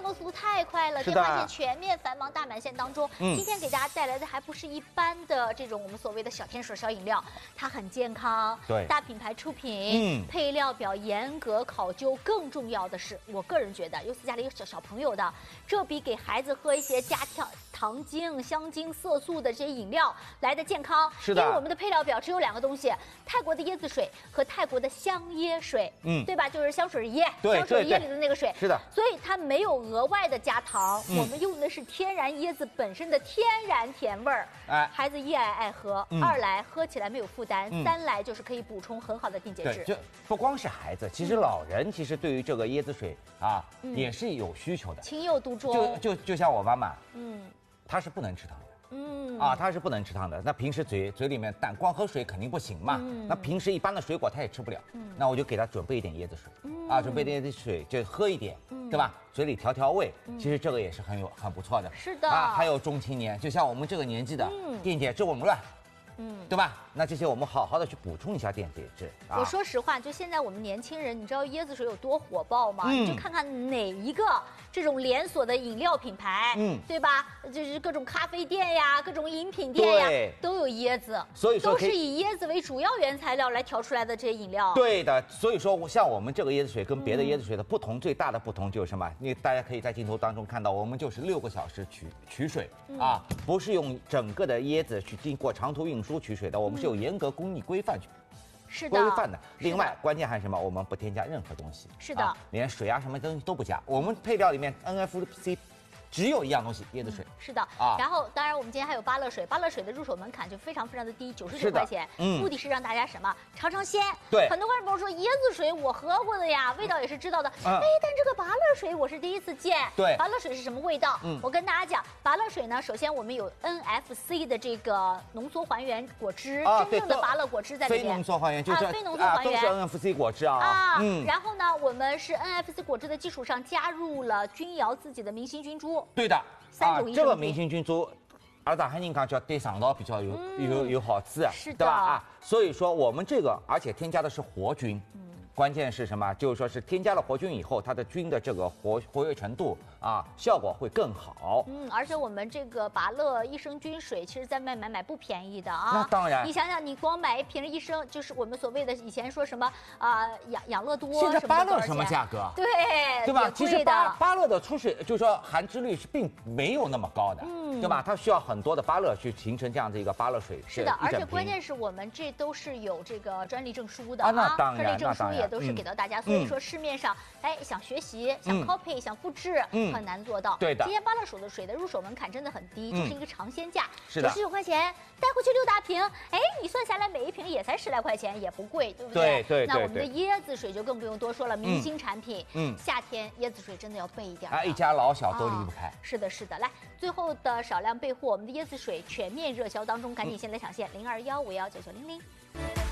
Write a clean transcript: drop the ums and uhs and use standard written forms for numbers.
末速度太快了，电话线全面繁忙大满线当中，今天给大家带来的还不是一般的这种我们所谓的小甜水、小饮料，它很健康， 对， 大品牌出品，配料表严格考究，更重要的是，我个人觉得，尤其家里有小朋友的，这比给孩子喝一些加糖精、香精、色素的这些饮料来的健康。 是的， 因为我们的配料表只有2个东西：泰国的椰子水和泰国的香椰水，对吧？就是香水椰，香水椰里的那个水。 是的， 所以它没有额外的加糖，我们用的是天然椰子本身的天然甜味儿。哎，孩子一来爱喝，二来喝起来没有负担，三来就是可以补充很好的电解质。 对，就不光是孩子，其实老人其实对于这个椰子水啊也是有需求的， 情有独钟。 就像我妈妈，她是不能吃糖的。她是不能吃糖的。那平时嘴里面光喝水肯定不行嘛。那平时一般的水果她也吃不了。那我就给她准备一点椰子水。准备一点椰子水就喝一点，对吧？嘴里调味。其实这个也是很不错的。 是的。 还有中青年，就像我们这个年纪的，电解质紊乱。对吧？那这些我们好好的去补充一下电解质。 我说实话，就现在我们年轻人，你知道椰子水有多火爆吗？你就看看哪一个这种连锁的饮料品牌，对吧？就是各种咖啡店呀，各种饮品店呀，都有椰子， 所以说都是以椰子为主要原材料来调出来的这些饮料。 对的，所以说像我们这个椰子水跟别的椰子水的不同，最大的不同就是什么？大家可以在镜头当中看到，我们就是6个小时取水不是用整个的椰子去经过长途运输取水的，我们是有严格工艺规范规范的。另外，关键还是什么？我们不添加任何东西。 是的， 连水什么东西都不加。我们配料里面 NFC。只有一样东西，椰子水。 是的然后当然我们今天还有芭乐水，芭乐水的入手门槛就非常的低，99块钱。目的是让大家什么尝鲜。 对， 很多观众朋友说椰子水我喝过的呀，味道也是知道的。但这个芭乐水我是第一次见。 对， 芭乐水是什么味道？我跟大家讲，芭乐水呢，首先我们有 NFC 的这个浓缩还原果汁，真正的芭乐果汁在里面。 非浓缩还原就是非浓缩还原， 都是 NFC 果汁然后呢，我们是 NFC 果汁的基础上加入了君瑶自己的明星菌株。 对的 ，3种益生菌。 这个明星菌株，上海人讲叫对肠道比较有好处是的， 对吧？所以说我们这个而且添加的是活菌。关键是什么？就是说是添加了活菌以后，它的菌的这个活跃程度效果会更好。 而且我们这个芭乐益生菌水，其实在买不便宜的那当然， 你想想，你光买一瓶益生，就是我们所谓的以前说什么养乐多， 现在芭乐什么价格？ 对吧？其实芭乐的出水，就是说含脂率是并没有那么高的，对吧？它需要很多的芭乐去形成这样的一个芭乐水。 是的，而且关键是我们这都是有这个专利证书的那当然， 专利证书也都是给到大家，所以说市面上想学习、想 copy、想复制很难做到。 对的， 今天芭乐水的入手门槛真的很低，就是一个尝鲜价 ，99 块钱带回去6大瓶，你算下来每一瓶也才10来块钱，也不贵，对不对？ 对。 那我们的椰子水就更不用多说了，明星产品。夏天椰子水真的要备一点一家老小都离不开。 是的，来，最后的少量备货，我们的椰子水全面热销当中，赶紧先来抢线0215199900。